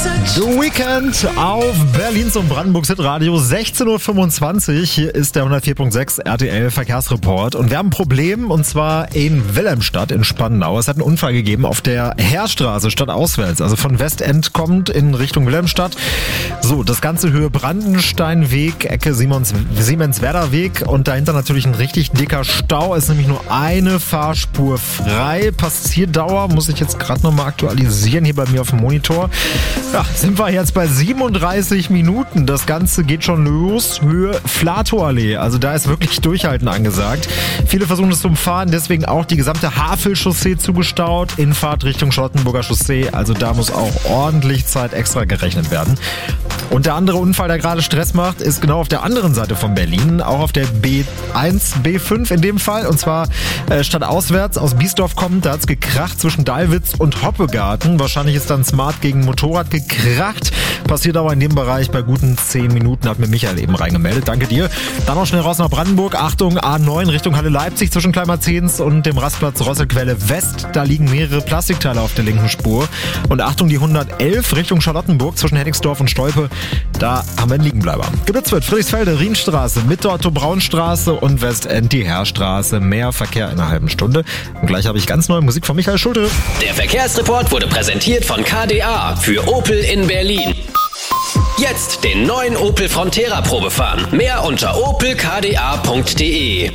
The Weekend auf Berlins und Brandenburgs Hitradio 16.25 Uhr. Hier ist der 104.6 RTL Verkehrsreport. Und wir haben ein Problem, und zwar in Wilhelmstadt in Spandau. Es hat einen Unfall gegeben auf der Heerstraße stadtauswärts, also von Westend kommt in Richtung Wilhelmstadt. So, das Ganze Höhe Brandensteinweg, Ecke Siemenswerder Weg, und dahinter natürlich ein richtig dicker Stau. Es ist nämlich nur eine Fahrspur frei. Passierdauer muss ich jetzt gerade nochmal aktualisieren hier bei mir auf dem Monitor. Ja, sind wir jetzt bei 37 Minuten. Das Ganze geht schon los. Höhe Flatoallee. Also da ist wirklich Durchhalten angesagt. Viele versuchen es zu umfahren, deswegen auch die gesamte Havel-Chaussee zugestaut. Infahrt Richtung Charlottenburger Chaussee. Also da muss auch ordentlich Zeit extra gerechnet werden. Und der andere Unfall, der gerade Stress macht, ist genau auf der anderen Seite von Berlin. Auch auf der B1, B5 in dem Fall. Und zwar stadtauswärts aus Biesdorf kommt. Da hat es gekracht zwischen Dallwitz und Hoppegarten. Wahrscheinlich ist dann Smart gegen Motorrad gekracht. Passiert aber in dem Bereich bei guten 10 Minuten, hat mir Michael eben reingemeldet. Danke dir. Dann noch schnell raus nach Brandenburg. Achtung, A9 Richtung Halle Leipzig zwischen Kleinmarzens und dem Rastplatz Rosselquelle West. Da liegen mehrere Plastikteile auf der linken Spur. Und Achtung, die 111 Richtung Charlottenburg zwischen Hennigsdorf und Stolpe. Da haben wir einen Liegenbleiber. Geblitzt wird Friedrichsfelde, Rienstraße, Mitte Otto-Braun-Straße und Westend die Heerstraße. Mehr Verkehr in einer halben Stunde. Und gleich habe ich ganz neue Musik von Michael Schulte. Der Verkehrsreport wurde präsentiert von KDA für Opel in Berlin. Jetzt den neuen Opel Frontera Probefahren. Mehr unter opelkda.de.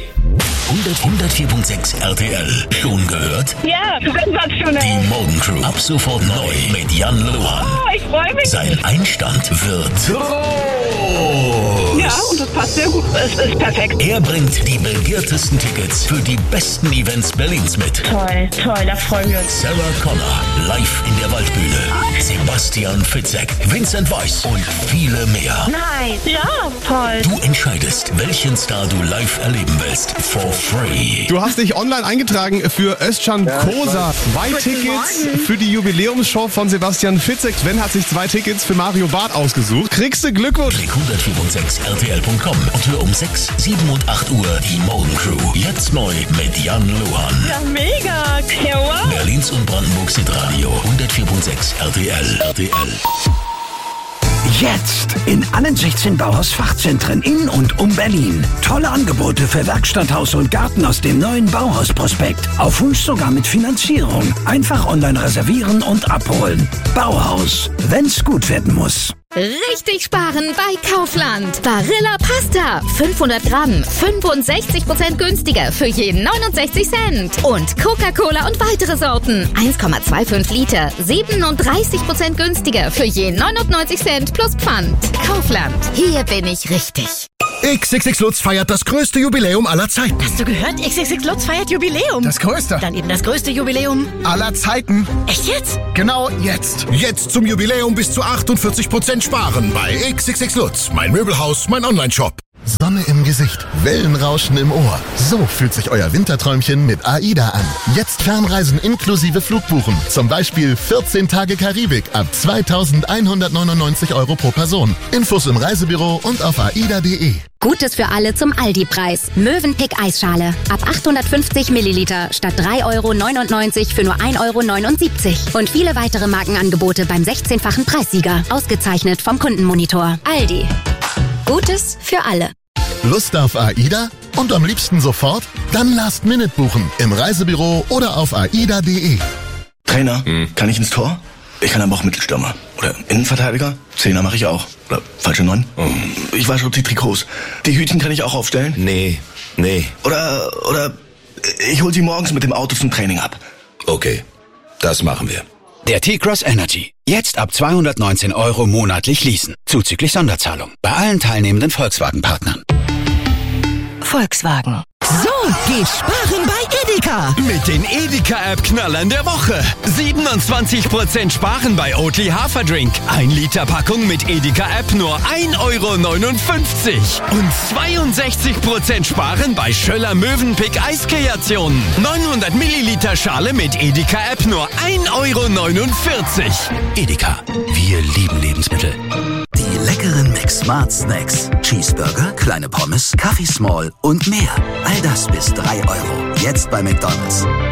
104.6 RTL. Schon gehört? Ja, sensationell. Die Morgencrew. Ab sofort neu mit Jan Luan. Oh, ich freue mich. Sein Einstand wird groß. Ja, und das passt sehr gut. Es ist perfekt. Er bringt die begehrtesten Tickets für die besten Events Berlins mit. Toll, da freuen wir uns. Sarah Connor, live in der Waldbühne. Sebastian Fitzek, Vincent Weiss und viele mehr. Nein. Ja, toll. Du entscheidest, welchen Star du live erleben willst. For free. Du hast dich online eingetragen für Özcan Kosa. 2 Tickets für die Jubiläumsshow von Sebastian Fitzek. Sven hat sich 2 Tickets für Mario Barth ausgesucht. Kriegst du Glückwunsch. Klick 104.6rtl.com und hör um 6, 7 und 8 Uhr die Morgencrew. Jetzt neu mit Jan Luan. Ja, mega. Ja, wow. Berlins und Brandenburgs Hitradio 104.6 RTL. Jetzt in allen 16 Bauhaus-Fachzentren in und um Berlin. Tolle Angebote für Werkstatt, Haus und Garten aus dem neuen Bauhaus-Prospekt. Auf Wunsch sogar mit Finanzierung. Einfach online reservieren und abholen. Bauhaus, wenn's gut werden muss. Richtig sparen bei Kaufland. Barilla Pasta. 500 Gramm. 65% günstiger für je 69 Cent. Und Coca-Cola und weitere Sorten. 1,25 Liter. 37% günstiger für je 99 Cent plus Pfand. Kaufland. Hier bin ich richtig. XXX Lutz feiert das größte Jubiläum aller Zeiten. Hast du gehört? XXX Lutz feiert Jubiläum. Das größte. Dann eben das größte Jubiläum aller Zeiten. Echt jetzt? Genau jetzt. Jetzt zum Jubiläum bis zu 48% sparen bei XXX Lutz. Mein Möbelhaus, mein Onlineshop. Sonne im Gesicht, Wellenrauschen im Ohr. So fühlt sich euer Winterträumchen mit AIDA an. Jetzt Fernreisen inklusive Flugbuchen. Zum Beispiel 14 Tage Karibik ab 2.199 € pro Person. Infos im Reisebüro und auf aida.de. Gutes für alle zum Aldi-Preis. Mövenpick Eisschale. Ab 850 Milliliter statt 3,99 € für nur 1,79 € Und viele weitere Markenangebote beim 16-fachen Preissieger. Ausgezeichnet vom Kundenmonitor. Aldi. Gutes für alle. Lust auf AIDA? Und am liebsten sofort? Dann Last Minute buchen. Im Reisebüro oder auf aida.de. Trainer, kann ich ins Tor? Ich kann aber auch Mittelstürmer. Oder Innenverteidiger? Zehner mache ich auch. Oder falsche 9? Ich wasche auch die Trikots. Die Hütchen kann ich auch aufstellen? Nee. Oder ich hol sie morgens mit dem Auto zum Training ab. Okay, das machen wir. Der T-Cross Energy. Jetzt ab 219 € monatlich leasen. Zuzüglich Sonderzahlung. Bei allen teilnehmenden Volkswagen-Partnern. Volkswagen. So geht sparen bei Edeka. Mit den Edeka-App-Knallern der Woche. 27% sparen bei Oatly Haferdrink. 1 Liter Packung mit Edeka-App nur 1,59 € Und 62% sparen bei Schöller Mövenpick Eiskreationen. 900 Milliliter Schale mit Edeka-App nur 1,49 €. Edeka. Wir lieben Lebensmittel. Die leckeren McSmart Snacks. Cheeseburger, kleine Pommes, Kaffee Small und mehr. All das bis 3 €. Jetzt bei McDonald's.